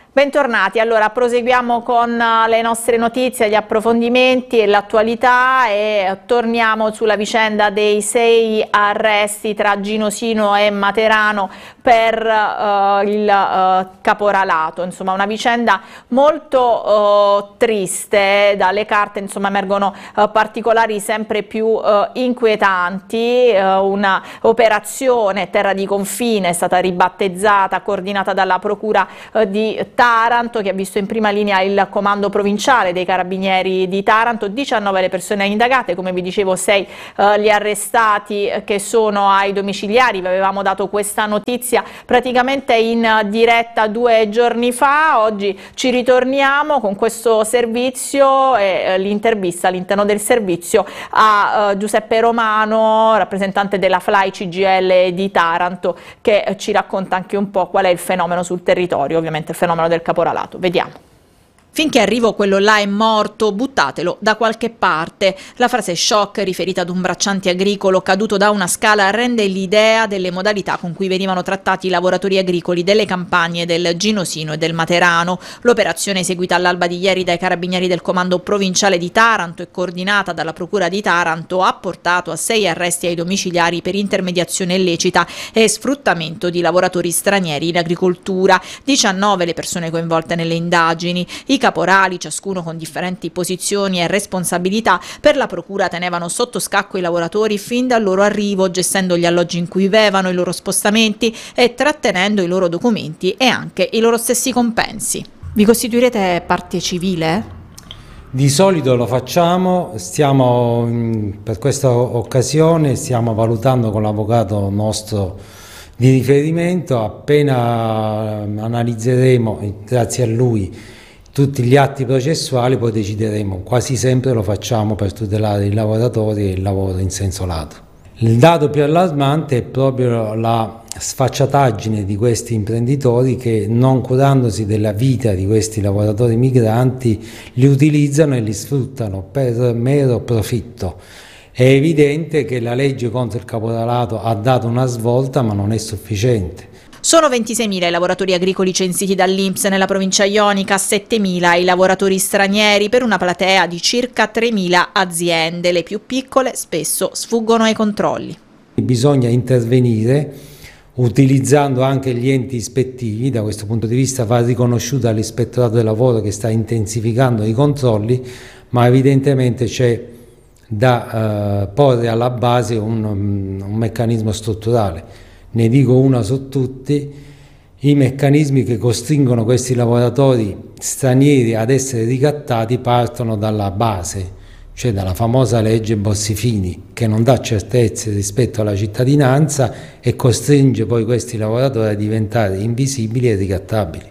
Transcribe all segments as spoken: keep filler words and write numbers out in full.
Bentornati, allora proseguiamo con le nostre notizie, gli approfondimenti e l'attualità e torniamo sulla vicenda dei sei arresti tra Gino Sino e Materano per uh, il uh, caporalato, insomma una vicenda molto uh, triste. Dalle carte insomma emergono uh, particolari sempre più uh, inquietanti. Uh, una operazione terra di confine è stata ribattezzata, coordinata dalla procura uh, di Taranto, che ha visto in prima linea il comando provinciale dei carabinieri di Taranto. diciannove le persone indagate, come vi dicevo sei eh, gli arrestati che sono ai domiciliari. Vi avevamo dato questa notizia praticamente in diretta due giorni fa. Oggi ci ritorniamo con questo servizio e eh, l'intervista all'interno del servizio a eh, Giuseppe Romano, rappresentante della FLAI C G I L di Taranto, che eh, ci racconta anche un po' qual è il fenomeno sul territorio, ovviamente il fenomeno del caporalato. Vediamo. Finché arrivo quello là è morto, buttatelo da qualche parte. La frase shock riferita ad un bracciante agricolo caduto da una scala rende l'idea delle modalità con cui venivano trattati i lavoratori agricoli delle campagne del Gino Sino e del Materano. L'operazione eseguita all'alba di ieri dai carabinieri del comando provinciale di Taranto e coordinata dalla procura di Taranto ha portato a sei arresti ai domiciliari per intermediazione illecita e sfruttamento di lavoratori stranieri in agricoltura. diciannove le persone coinvolte nelle indagini. I caporali, ciascuno con differenti posizioni e responsabilità, per la procura tenevano sotto scacco i lavoratori fin dal loro arrivo, gestendo gli alloggi in cui vivevano, i loro spostamenti e trattenendo i loro documenti e anche i loro stessi compensi. Vi costituirete parte civile? Di solito lo facciamo, stiamo per questa occasione stiamo valutando con l'avvocato nostro di riferimento. Appena analizzeremo, grazie a lui, tutti gli atti processuali, poi decideremo. Quasi sempre lo facciamo per tutelare i lavoratori e il lavoro in senso lato. Il dato più allarmante è proprio la sfacciataggine di questi imprenditori che, non curandosi della vita di questi lavoratori migranti, li utilizzano e li sfruttano per mero profitto. È evidente che la legge contro il caporalato ha dato una svolta, ma non è sufficiente. Sono ventiseimila i lavoratori agricoli censiti dall'I N P S nella provincia ionica, settemila i lavoratori stranieri, per una platea di circa tremila aziende. Le più piccole spesso sfuggono ai controlli. Bisogna intervenire utilizzando anche gli enti ispettivi. Da questo punto di vista va riconosciuta all'Ispettorato del Lavoro, che sta intensificando i controlli, ma evidentemente c'è da eh, porre alla base un, un meccanismo strutturale. Ne dico una su tutti: i meccanismi che costringono questi lavoratori stranieri ad essere ricattati partono dalla base, cioè dalla famosa legge Bossi-Fini, che non dà certezze rispetto alla cittadinanza e costringe poi questi lavoratori a diventare invisibili e ricattabili.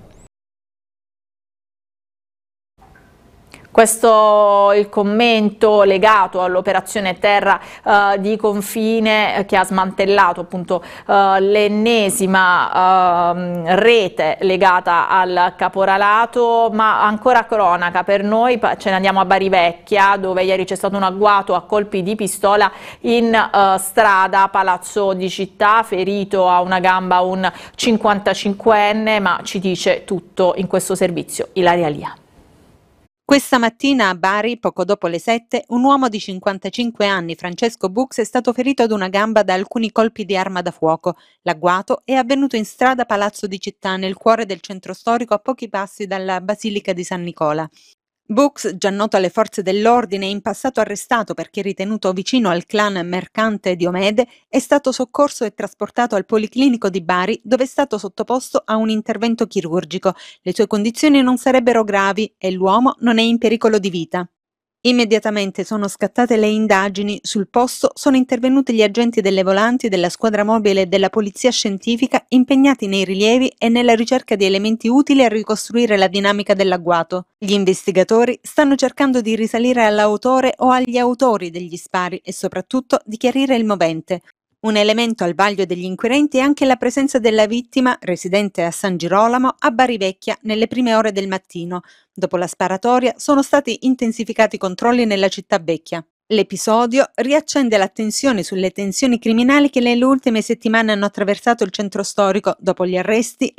Questo il commento legato all'operazione terra eh, di confine eh, che ha smantellato appunto eh, l'ennesima eh, rete legata al caporalato. Ma ancora cronaca per noi, ce ne andiamo a Barivecchia, dove ieri c'è stato un agguato a colpi di pistola in eh, strada Palazzo di Città, ferito a una gamba un cinquantacinquenne, ma ci dice tutto in questo servizio Ilaria Lia. Questa mattina a Bari, poco dopo le sette, un uomo di cinquantacinque anni, Francesco Bux, è stato ferito ad una gamba da alcuni colpi di arma da fuoco. L'agguato è avvenuto in strada Palazzo di Città, nel cuore del centro storico, a pochi passi dalla Basilica di San Nicola. Bux, già noto alle forze dell'ordine e in passato arrestato perché ritenuto vicino al clan mercante Diomede, è stato soccorso e trasportato al Policlinico di Bari, dove è stato sottoposto a un intervento chirurgico. Le sue condizioni non sarebbero gravi e l'uomo non è in pericolo di vita. Immediatamente sono scattate le indagini. Sul posto sono intervenuti gli agenti delle volanti, della squadra mobile e della polizia scientifica, impegnati nei rilievi e nella ricerca di elementi utili a ricostruire la dinamica dell'agguato. Gli investigatori stanno cercando di risalire all'autore o agli autori degli spari e soprattutto di chiarire il movente. Un elemento al vaglio degli inquirenti è anche la presenza della vittima, residente a San Girolamo, a Barivecchia nelle prime ore del mattino. Dopo la sparatoria sono stati intensificati i controlli nella città vecchia. L'episodio riaccende l'attenzione sulle tensioni criminali che nelle ultime settimane hanno attraversato il centro storico dopo gli arresti,